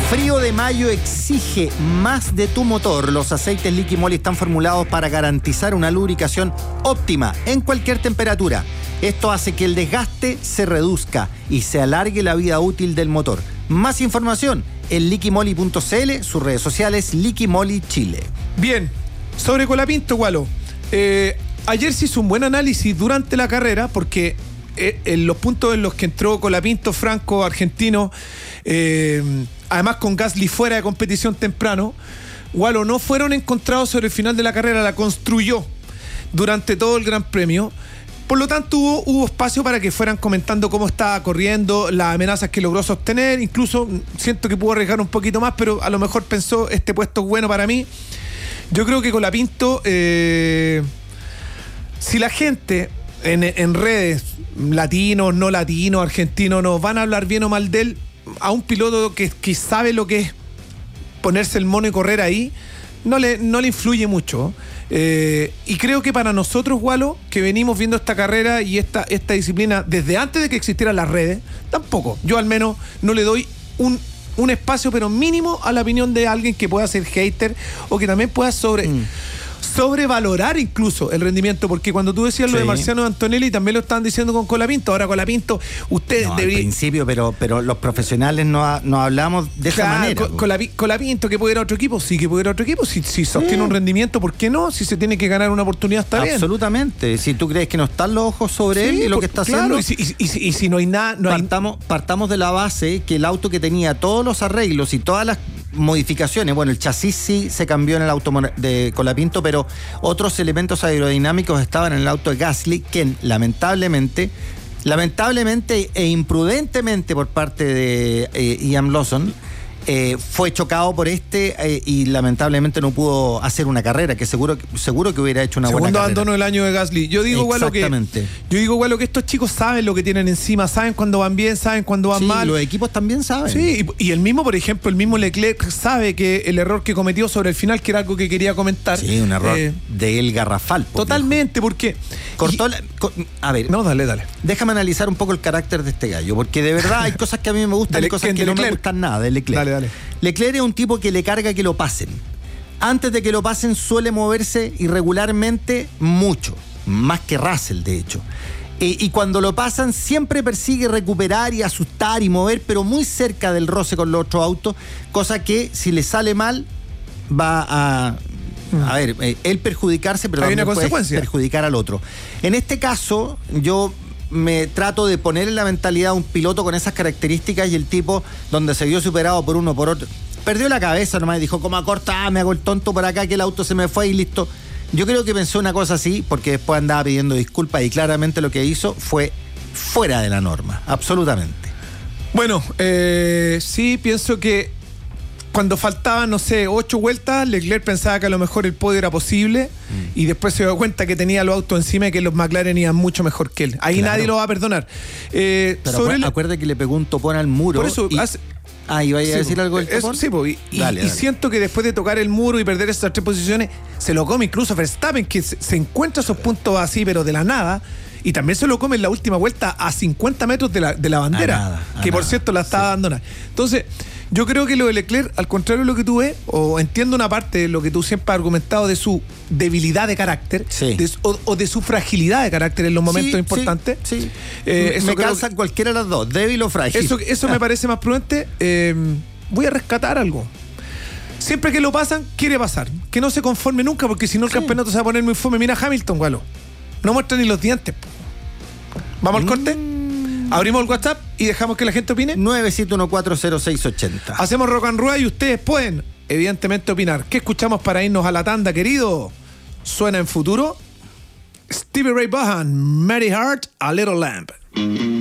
Frío de mayo exige más de tu motor. Los aceites Liqui Moly están formulados para garantizar una lubricación óptima en cualquier temperatura. Esto hace que el desgaste se reduzca y se alargue la vida útil del motor. Más información en liquimoly.cl, sus redes sociales Liqui Moly Chile. Bien, sobre Colapinto, Gualo. Ayer se hizo un buen análisis durante la carrera porque en los puntos en los que entró Colapinto, Franco, argentino, además con Gasly fuera de competición temprano, Gualo, no fueron encontrados sobre el final de la carrera, la construyó durante todo el Gran Premio. Por lo tanto, hubo espacio para que fueran comentando cómo estaba corriendo, las amenazas que logró sostener. Incluso siento que pudo arriesgar un poquito más, pero a lo mejor pensó, este puesto es bueno para mí. Yo creo que Colapinto, si la gente en redes, latinos, no latinos, argentinos, no van a hablar bien o mal de él, a un piloto que sabe lo que es ponerse el mono y correr ahí, no le influye mucho. Y creo que para nosotros, Gualo, que venimos viendo esta carrera y esta disciplina desde antes de que existieran las redes, tampoco. Yo al menos no le doy un espacio, pero mínimo, a la opinión de alguien que pueda ser hater o que también pueda sobrevalorar incluso el rendimiento, porque cuando tú decías lo de Marciano Antonelli también lo estaban diciendo con Colapinto. Ahora Colapinto, ustedes deberían... Al principio, pero los profesionales no hablamos de esa manera. Colapinto, que puede ir a otro equipo, sí que puede ir a otro equipo, si sostiene un rendimiento, ¿por qué no? Si se tiene que ganar una oportunidad, está bien. Absolutamente, si tú crees que no están los ojos sobre él y lo que está haciendo. Y si no hay nada... Partamos de la base que el auto que tenía todos los arreglos y todas las modificaciones, bueno, el chasis sí se cambió en el auto de Colapinto, pero otros elementos aerodinámicos estaban en el auto de Gasly, que lamentablemente e imprudentemente por parte de Ian Lawson, fue chocado por y lamentablemente no pudo hacer una carrera, que seguro que hubiera hecho una buena carrera. Segundo abandono del año de Gasly. Yo digo, Gualo, que estos chicos saben lo que tienen encima, saben cuando van bien, saben cuando van mal. Los equipos también saben. Sí, y el mismo, por ejemplo, el mismo Leclerc sabe que el error que cometió sobre el final, que era algo que quería comentar. Sí, un error de él garrafal. Totalmente, porque... A ver. No, dale. Déjame analizar un poco el carácter de este gallo, porque de verdad hay cosas que a mí me gustan y cosas que no me gustan nada de Leclerc. Dale. Leclerc es un tipo que le carga que lo pasen. Antes de que lo pasen suele moverse irregularmente mucho, más que Russell de hecho. Y cuando lo pasan siempre persigue recuperar y asustar y mover, pero muy cerca del roce con los otros autos, cosa que si le sale mal va a ver, él perjudicarse, pero también puede perjudicar al otro. En este caso, yo me trato de poner en la mentalidad a un piloto con esas características y el tipo donde se vio superado por uno por otro, perdió la cabeza nomás y dijo, como acorta, me hago el tonto por acá, que el auto se me fue y listo. Yo creo que pensó una cosa así, porque después andaba pidiendo disculpas y claramente lo que hizo fue fuera de la norma, absolutamente. Bueno, sí, pienso que cuando faltaban, 8 vueltas, Leclerc pensaba que a lo mejor el podio era posible y después se dio cuenta que tenía los autos encima y que los McLaren iban mucho mejor que él. Ahí nadie lo va a perdonar. Pero acuérdate que le pegó un topón al muro. Por eso... ¿iba a decir algo del topón? Dale. Siento que después de tocar el muro y perder esas 3 posiciones, se lo come incluso Verstappen, que se encuentra esos puntos así, pero de la nada. Y también se lo come en la última vuelta a 50 metros de la bandera, por cierto la estaba dando nada. Entonces, yo creo que lo de Leclerc, al contrario de lo que tú ves, o entiendo una parte de lo que tú siempre has argumentado de su debilidad de carácter, o de su fragilidad de carácter en los momentos importantes. Sí. Me calzan cualquiera de las dos, débil o frágil. Eso me parece más prudente. Voy a rescatar algo. Siempre que lo pasan, quiere pasar. Que no se conforme nunca, porque si no el campeonato se va a poner muy fome. Mira Hamilton, Gualo. No muestra ni los dientes. ¿Vamos al corte? Abrimos el WhatsApp y dejamos que la gente opine. 971400680. Hacemos rock and roll y ustedes pueden, evidentemente, opinar. ¿Qué escuchamos para irnos a la tanda, querido? ¿Suena en futuro? Stevie Ray Vaughan, Mary Hart, A Little Lamb.